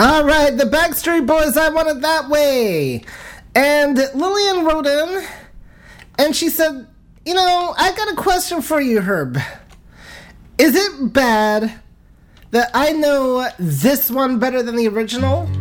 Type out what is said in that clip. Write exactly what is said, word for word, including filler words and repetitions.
All right, the Backstreet Boys, I Want It That Way. And Lillian wrote in, and she said, you know, I got a question for you, Herb. Is it bad that I know this one better than the original?